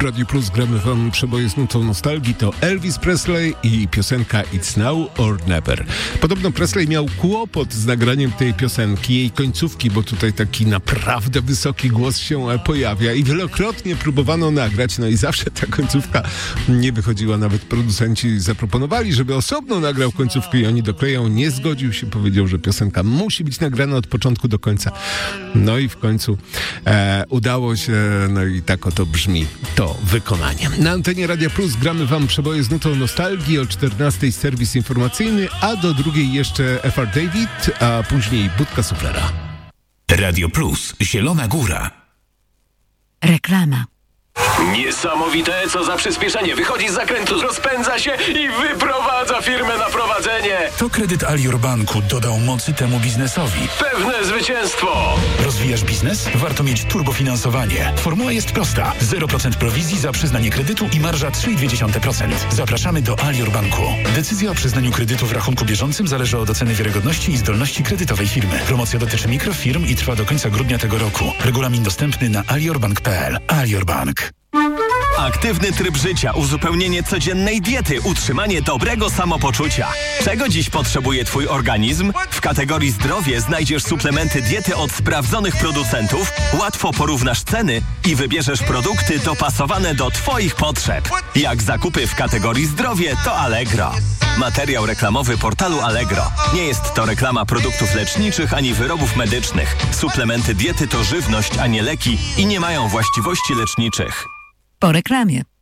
Radiu Plus gramy wam przeboje z nutą nostalgii. To Elvis Presley i piosenka It's Now or Never. Podobno Presley miał kłopot z nagraniem tej piosenki, jej końcówki, bo tutaj taki naprawdę wysoki głos się pojawia i wielokrotnie próbowano nagrać, no i zawsze ta końcówka nie wychodziła. Nawet producenci zaproponowali, żeby osobno nagrał końcówkę i oni dokleją. Nie zgodził się, powiedział, że piosenka musi być nagrana od początku do końca. No i w końcu udało się, no i tak oto brzmi to wykonanie. Na antenie Radia Plus gramy wam przeboje z nutą nostalgii. O 14:00 serwis informacyjny, a do 2:00 jeszcze F.R. David, a później Budka Suflera. Radio Plus, Zielona Góra. Reklama. Niesamowite, co za przyspieszenie. Wychodzi z zakrętu, rozpędza się i wyprowadza firmę na prowadzenie. To kredyt Alior Banku dodał mocy temu biznesowi. Pewne zwycięstwo. Rozwijasz biznes? Warto mieć turbofinansowanie. Formuła jest prosta. 0% prowizji za przyznanie kredytu i marża 3,2%. Zapraszamy do Alior Banku. Decyzja o przyznaniu kredytu w rachunku bieżącym zależy od oceny wiarygodności i zdolności kredytowej firmy. Promocja dotyczy mikrofirm i trwa do końca grudnia tego roku. Regulamin dostępny na aliorbank.pl. Alior Bank. Aktywny tryb życia, uzupełnienie codziennej diety, utrzymanie dobrego samopoczucia. Czego dziś potrzebuje Twój organizm? W kategorii zdrowie znajdziesz suplementy diety od sprawdzonych producentów, łatwo porównasz ceny i wybierzesz produkty dopasowane do Twoich potrzeb. Jak zakupy w kategorii zdrowie, to Allegro. Materiał reklamowy portalu Allegro. Nie jest to reklama produktów leczniczych ani wyrobów medycznych. Suplementy diety to żywność, a nie leki i nie mają właściwości leczniczych. Po reklamie.